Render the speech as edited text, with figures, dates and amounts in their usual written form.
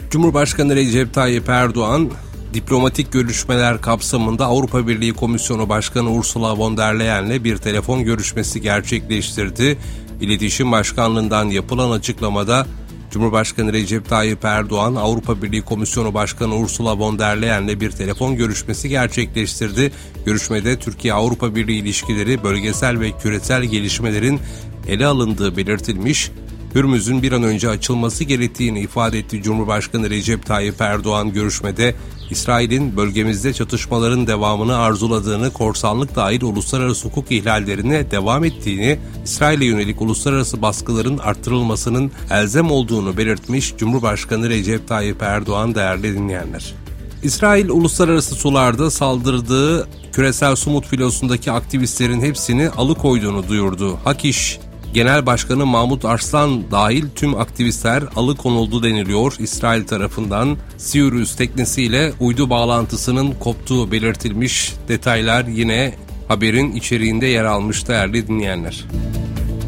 Cumhurbaşkanı Recep Tayyip Erdoğan, diplomatik görüşmeler kapsamında Avrupa Birliği Komisyonu Başkanı Ursula von der Leyen'le bir telefon görüşmesi gerçekleştirdi. İletişim Başkanlığı'ndan yapılan açıklamada, Cumhurbaşkanı Recep Tayyip Erdoğan, Avrupa Birliği Komisyonu Başkanı Ursula von der Leyen'le bir telefon görüşmesi gerçekleştirdi. Görüşmede Türkiye-Avrupa Birliği ilişkileri, bölgesel ve küresel gelişmelerin ele alındığı belirtilmiş, Hürmüz'ün bir an önce açılması gerektiğini ifade etti. Cumhurbaşkanı Recep Tayyip Erdoğan görüşmede İsrail'in bölgemizde çatışmaların devamını arzuladığını, korsanlık dahil uluslararası hukuk ihlallerine devam ettiğini, İsrail'e yönelik uluslararası baskıların arttırılmasının elzem olduğunu belirtmiş. Cumhurbaşkanı Recep Tayyip Erdoğan, değerli dinleyenler. İsrail uluslararası sularda saldırdığı küresel Sumut filosundaki aktivistlerin hepsini alıkoyduğunu duyurdu. Hakiş Genel Başkanı Mahmut Arslan dahil tüm aktivistler alıkonuldu deniliyor. İsrail tarafından Sirius teknesiyle uydu bağlantısının koptuğu belirtilmiş. Detaylar yine haberin içeriğinde yer almış değerli dinleyenler.